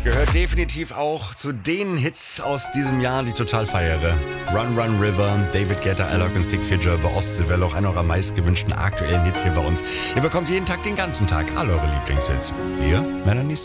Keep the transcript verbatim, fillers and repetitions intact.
Gehört definitiv auch zu den Hits aus diesem Jahr, die ich total feiere. Run Run River, David Guetta, Alok und Stick Figure, bei Ostseewelle auch einer eurer meistgewünschten aktuellen Hits hier bei uns. Ihr bekommt jeden Tag, den ganzen Tag, alle eure Lieblingshits. Hier, Melanie